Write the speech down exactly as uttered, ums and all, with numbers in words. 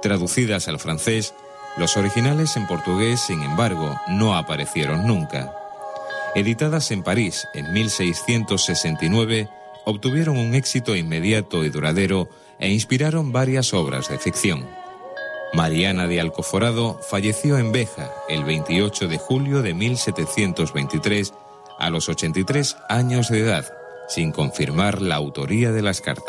Traducidas al francés, los originales en portugués, sin embargo, no aparecieron nunca. Editadas en París en mil seiscientos sesenta y nueve, obtuvieron un éxito inmediato y duradero e inspiraron varias obras de ficción. Mariana de Alcoforado falleció en Béjar el veintiocho de julio de mil setecientos veintitrés a los ochenta y tres años de edad, sin confirmar la autoría de las cartas.